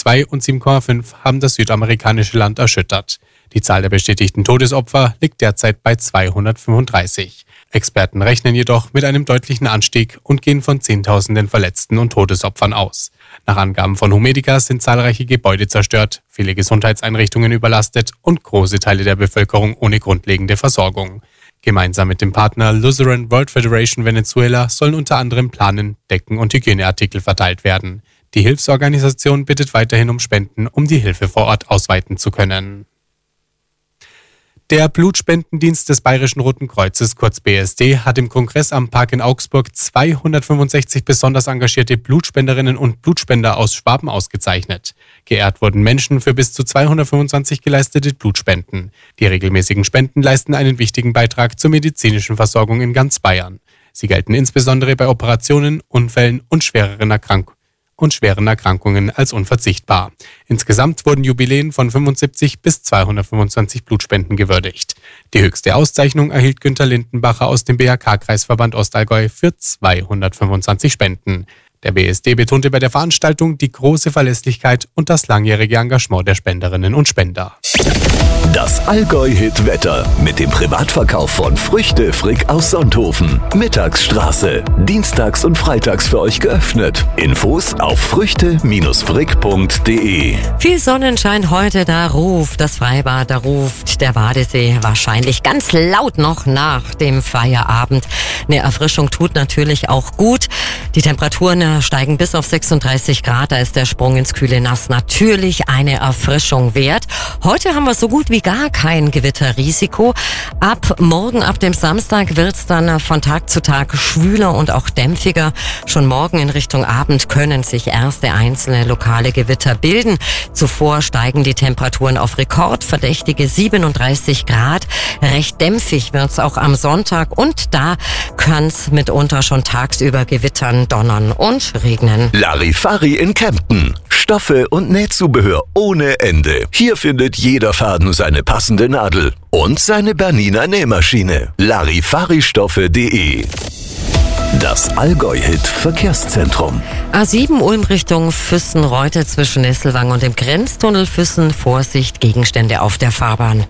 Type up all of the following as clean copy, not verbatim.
7,2 und 7,5 haben das südamerikanische Land erschüttert. Die Zahl der bestätigten Todesopfer liegt derzeit bei 235. Experten rechnen jedoch mit einem deutlichen Anstieg und gehen von Zehntausenden Verletzten und Todesopfern aus. Nach Angaben von Humedica sind zahlreiche Gebäude zerstört, viele Gesundheitseinrichtungen überlastet und große Teile der Bevölkerung ohne grundlegende Versorgung. Gemeinsam mit dem Partner Lutheran World Federation Venezuela sollen unter anderem planen, Decken und Hygieneartikel verteilt werden. Die Hilfsorganisation bittet weiterhin um Spenden, um die Hilfe vor Ort ausweiten zu können. Der Blutspendendienst des Bayerischen Roten Kreuzes, kurz BSD, hat im Kongressamt Park in Augsburg 265 besonders engagierte Blutspenderinnen und Blutspender aus Schwaben ausgezeichnet. Geehrt wurden Menschen für bis zu 225 geleistete Blutspenden. Die regelmäßigen Spenden leisten einen wichtigen Beitrag zur medizinischen Versorgung in ganz Bayern. Sie gelten insbesondere bei Operationen, Unfällen und schweren Erkrankungen als unverzichtbar. Insgesamt wurden Jubiläen von 75 bis 225 Blutspenden gewürdigt. Die höchste Auszeichnung erhielt Günther Lindenbacher aus dem BHK-Kreisverband Ostallgäu für 225 Spenden. Der BSD betonte bei der Veranstaltung die große Verlässlichkeit und das langjährige Engagement der Spenderinnen und Spender. Das Allgäu-Hit-Wetter mit dem Privatverkauf von Früchte Frick aus Sonthofen. Mittagsstraße. Dienstags und freitags für euch geöffnet. Infos auf früchte-frick.de. Viel Sonnenschein heute, da ruft das Freibad, da ruft der Badesee wahrscheinlich ganz laut noch nach dem Feierabend. Eine Erfrischung tut natürlich auch gut. Die Temperaturen steigen bis auf 36 Grad, da ist der Sprung ins kühle Nass natürlich eine Erfrischung wert. Heute haben wir so gut wie gar kein Gewitterrisiko. Ab morgen, ab dem Samstag, wird es dann von Tag zu Tag schwüler und auch dämpfiger. Schon morgen in Richtung Abend können sich erste einzelne lokale Gewitter bilden. Zuvor steigen die Temperaturen auf rekordverdächtige 37 Grad. Recht dämpfig wird es auch am Sonntag und da kann es mitunter schon tagsüber gewittern, donnern und regnen. Larifari in Kempten. Stoffe und Nähzubehör ohne Ende. Hier findet jeder Faden seine passende Nadel und seine Bernina Nähmaschine. Larifaristoffe.de. Das Allgäu-Hit Verkehrszentrum. A7 Ulm Richtung Füssen-Reute zwischen Nesselwang und dem Grenztunnel Füssen. Vorsicht, Gegenstände auf der Fahrbahn.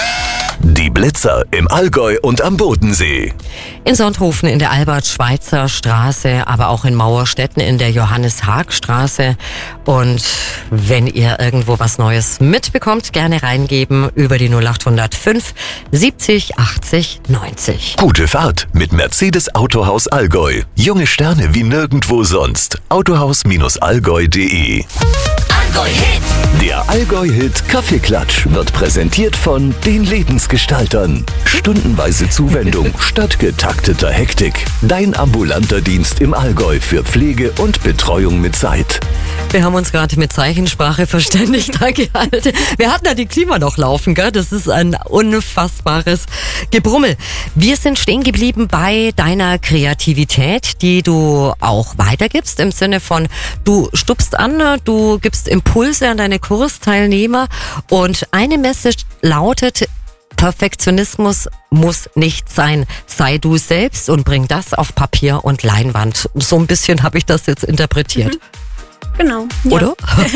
Die Blitzer im Allgäu und am Bodensee. In Sonthofen in der Albert-Schweitzer-Straße, aber auch in Mauerstetten in der Johannes-Haag-Straße. Und wenn ihr irgendwo was Neues mitbekommt, gerne reingeben über die 0805 70 80 90. Gute Fahrt mit Mercedes Autohaus Allgäu. Junge Sterne wie nirgendwo sonst. Autohaus-allgäu.de. Allgäu-Hit. Der Allgäu-Hit Kaffeeklatsch wird präsentiert von den Lebensgestaltern. Stundenweise Zuwendung statt getakteter Hektik. Dein ambulanter Dienst im Allgäu für Pflege und Betreuung mit Zeit. Wir haben uns gerade mit Zeichensprache verständigt. Danke, Alte. Wir hatten ja die Klima noch laufen, gell? Das ist ein unfassbares Gebrummel. Wir sind stehen geblieben bei deiner Kreativität, die du auch weitergibst, im Sinne von, du stupst an, du gibst Impulse an deine Kursteilnehmer und eine Message lautet: Perfektionismus muss nicht sein. Sei du selbst und bring das auf Papier und Leinwand. So ein bisschen habe ich das jetzt interpretiert. Genau. Ja. Oder?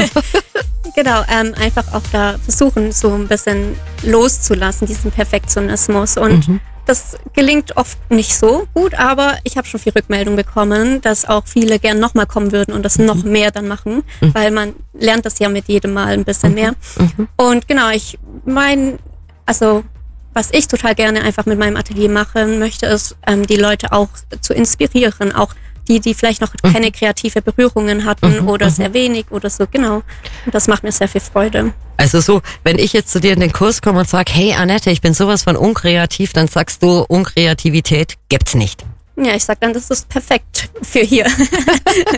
Genau, einfach auch da versuchen, so ein bisschen loszulassen, diesen Perfektionismus. Und das gelingt oft nicht so gut, aber ich habe schon viel Rückmeldung bekommen, dass auch viele gern nochmal kommen würden und das noch mehr dann machen, weil man lernt das ja mit jedem Mal ein bisschen mehr. Und genau, was ich total gerne einfach mit meinem Atelier machen möchte, ist, die Leute auch zu inspirieren, auch die vielleicht noch keine kreative Berührungen hatten oder sehr wenig oder so, genau. Und das macht mir sehr viel Freude. Also so, wenn ich jetzt zu dir in den Kurs komme und sage, hey Annette, ich bin sowas von unkreativ, dann sagst du, Unkreativität gibt's nicht. Ja, ich sag dann, das ist perfekt für hier.